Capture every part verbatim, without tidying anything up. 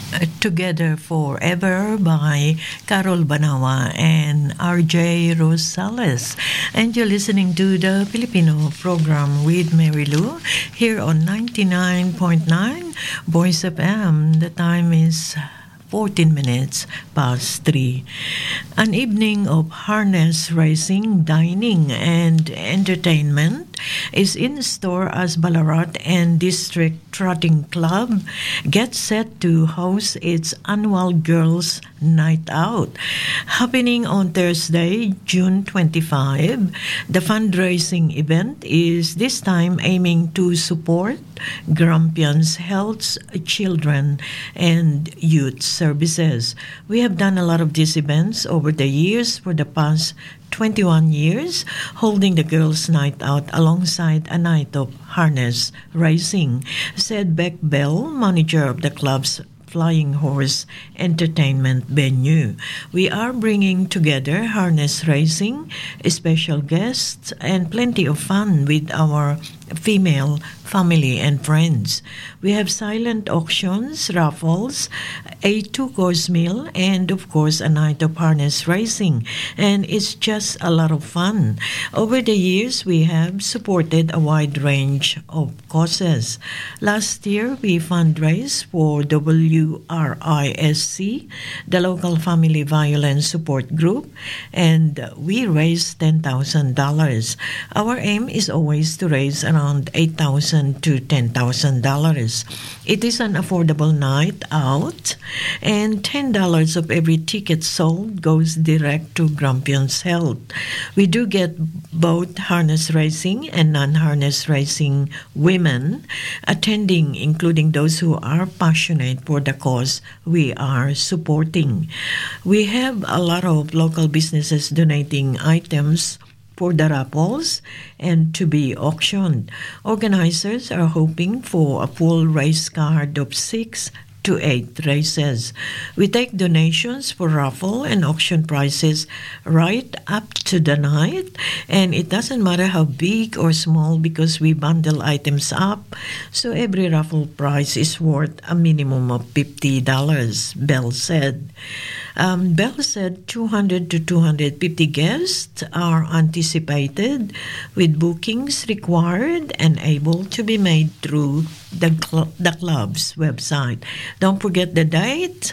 Together Forever by Carol Banawa and R J Rosales. And you're listening to the Filipino program with Mary Lou here on ninety-nine point nine Voice F M. The time is fourteen minutes past three. An evening of harness racing, dining, and entertainment is in store as Ballarat and District Trotting Club get set to host its annual Girls' Night Out. Happening on Thursday, June twenty-fifth, the fundraising event is this time aiming to support Grampians Health's children and youth services. We have done a lot of these events over the years for the past twenty-one years, holding the Girls' Night Out alongside a night of harness racing, said Beck Bell, manager of the club's Flying Horse entertainment venue. We are bringing together harness racing, special guests, and plenty of fun with our female family and friends. We have silent auctions, raffles, a two-course meal, and of course a night of harness racing. And it's just a lot of fun. Over the years, we have supported a wide range of causes. Last year, we fundraised for W R I S C, the local family violence support group, and we raised ten thousand dollars. Our aim is always to raise around eight thousand dollars to ten thousand dollars. It is an affordable night out, and ten dollars of every ticket sold goes direct to Grampians Health. We do get both harness racing and non-harness racing women attending, including those who are passionate for the cause we are supporting. We have a lot of local businesses donating items for the raffles and to be auctioned. Organizers are hoping for a full race card of six to eight races. We take donations for raffle and auction prices right up to the night, and it doesn't matter how big or small because we bundle items up, so every raffle price is worth a minimum of fifty dollars, Bell said. Um, Bell said two hundred to two hundred fifty guests are anticipated, with bookings required and able to be made through the, cl- the club's website. Don't forget the date,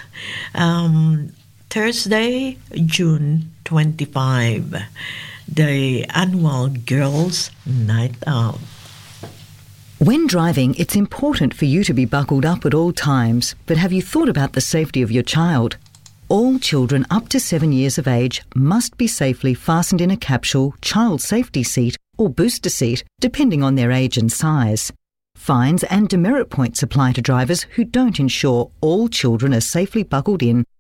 um, Thursday, June twenty-fifth, the annual Girls' Night Out. When driving, it's important for you to be buckled up at all times, but have you thought about the safety of your child? All children up to seven years of age must be safely fastened in a capsule, child safety seat or booster seat, depending on their age and size. Fines and demerit points apply to drivers who don't ensure all children are safely buckled in